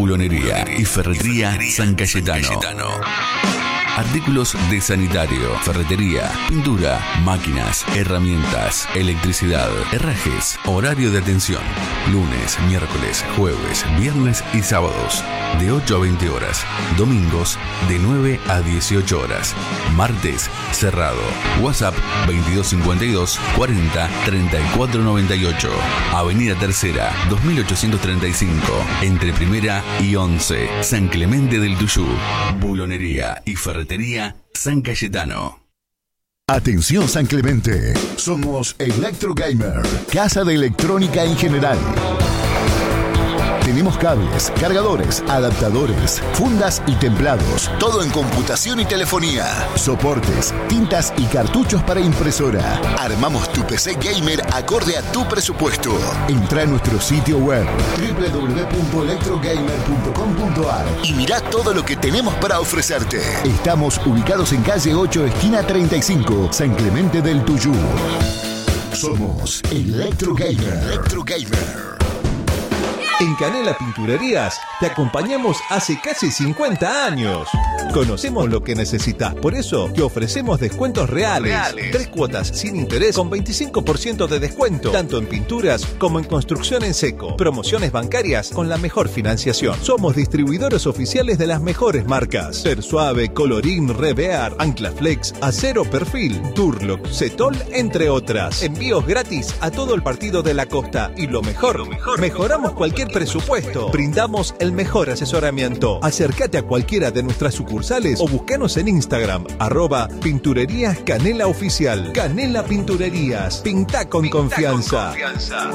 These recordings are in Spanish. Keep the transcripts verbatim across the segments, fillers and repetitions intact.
Bulonería y ferretería San Cayetano. Artículos de sanitario, ferretería, pintura, máquinas, herramientas, electricidad, herrajes, horario de atención. Lunes, miércoles, jueves, viernes y sábados de ocho a veinte horas. Domingos de nueve a dieciocho horas. Martes cerrado. WhatsApp veintidós cincuenta y dos cuarenta treinta y cuatro noventa y ocho. Avenida Tercera, dos mil ochocientos treinta y cinco. Entre Primera y once. San Clemente del Tuyú. Bulonería y ferretería San Cayetano. Atención San Clemente, somos Electro Gamer, casa de electrónica en general. Tenemos cables, cargadores, adaptadores, fundas y templados. Todo en computación y telefonía. Soportes, tintas y cartuchos para impresora. Armamos tu P C gamer acorde a tu presupuesto. Entra a nuestro sitio web doble u doble u doble u punto electrogamer punto com punto a r y mirá todo lo que tenemos para ofrecerte. Estamos ubicados en calle ocho, esquina treinta y cinco, San Clemente del Tuyú. Somos Electro Gamer. Electro Gamer. En Canela Pinturerías te acompañamos hace casi cincuenta años. Conocemos lo que necesitas, por eso te ofrecemos descuentos reales. reales. Tres cuotas sin interés con veinticinco por ciento de descuento, tanto en pinturas como en construcción en seco. Promociones bancarias con la mejor financiación. Somos distribuidores oficiales de las mejores marcas: Persuave, Colorín, Revear, Anclaflex, Acero Perfil, Durlock, Cetol, entre otras. Envíos gratis a todo el partido de la costa. Y lo mejor, lo mejor mejoramos cualquier presupuesto. Brindamos el mejor asesoramiento. Acércate a cualquiera de nuestras sucursales o búscanos en Instagram, arroba Pinturerías Canela Oficial. Canela Pinturerías. Pinta con Pinta confianza. Con confianza.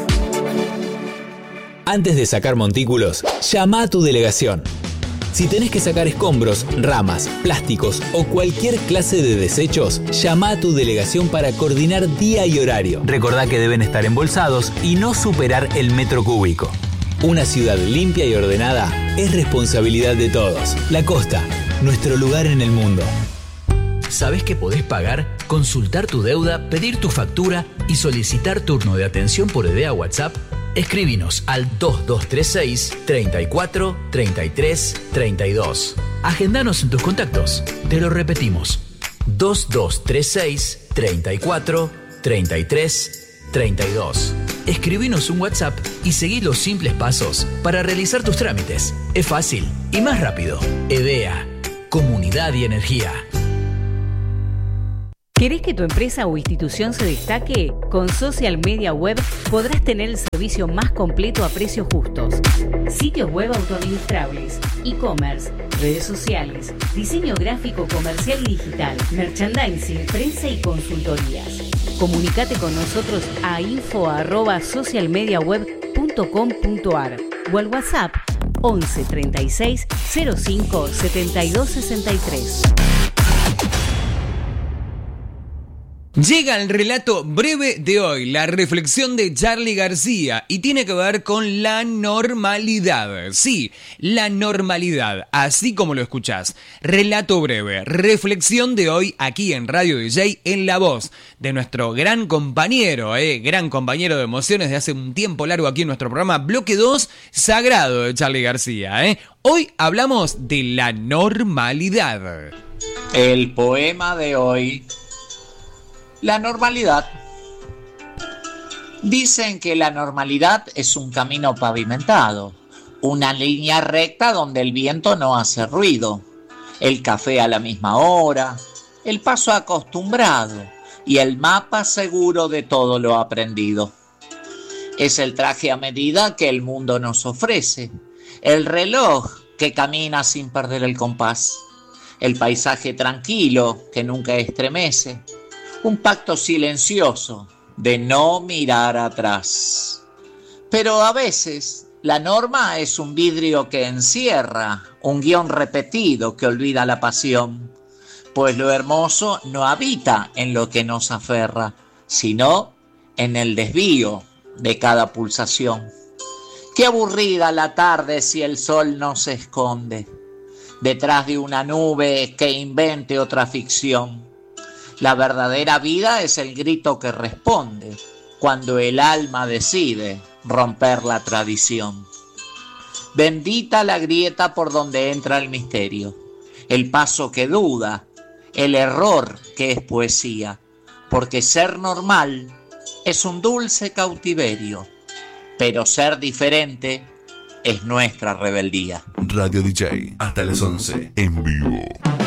Antes de sacar montículos, llama a tu delegación. Si tenés que sacar escombros, ramas, plásticos o cualquier clase de desechos, llama a tu delegación para coordinar día y horario. Recordá que deben estar embolsados y no superar el metro cúbico. Una ciudad limpia y ordenada es responsabilidad de todos. La Costa, nuestro lugar en el mundo. ¿Sabés que podés pagar, consultar tu deuda, pedir tu factura y solicitar turno de atención por idea WhatsApp? Escribinos al dos dos tres seis, treinta y cuatro, treinta y tres, treinta y dos. Agendanos en tus contactos. Te lo repetimos. dos dos tres seis, treinta y cuatro, treinta y tres, treinta y dos. Escribinos un WhatsApp y seguí los simples pasos para realizar tus trámites. Es fácil y más rápido. EDEA, Comunidad y Energía. ¿Querés que tu empresa o institución se destaque? Con Social Media Web podrás tener el servicio más completo a precios justos. Sitios web autoadministrables, e-commerce, redes sociales, diseño gráfico, comercial y digital, merchandising, prensa y consultorías. Comunicate con nosotros a info arroba socialmediaweb punto com punto a r o al WhatsApp once treinta y seis cero cinco setenta y dos sesenta y tres. Llega el relato breve de hoy, la reflexión de Charly García, y tiene que ver con la normalidad. Sí, la normalidad, así como lo escuchás. Relato breve, reflexión de hoy aquí en Radio D J, en la voz de nuestro gran compañero, eh, gran compañero de emociones de hace un tiempo largo aquí en nuestro programa, Bloque dos, Sagrado de Charly García. Eh. Hoy hablamos de la normalidad. El poema de hoy... La normalidad. Dicen que la normalidad es un camino pavimentado, una línea recta donde el viento no hace ruido, el café a la misma hora, el paso acostumbrado y el mapa seguro de todo lo aprendido. Es el traje a medida que el mundo nos ofrece, el reloj que camina sin perder el compás, el paisaje tranquilo que nunca estremece, un pacto silencioso de no mirar atrás. Pero a veces la norma es un vidrio que encierra, un guión repetido que olvida la pasión, pues lo hermoso no habita en lo que nos aferra, sino en el desvío de cada pulsación. Qué aburrida la tarde si el sol no se esconde detrás de una nube que invente otra ficción. La verdadera vida es el grito que responde cuando el alma decide romper la tradición. Bendita la grieta por donde entra el misterio, el paso que duda, el error que es poesía, porque ser normal es un dulce cautiverio, pero ser diferente es nuestra rebeldía. Radio D J, hasta las once, en vivo.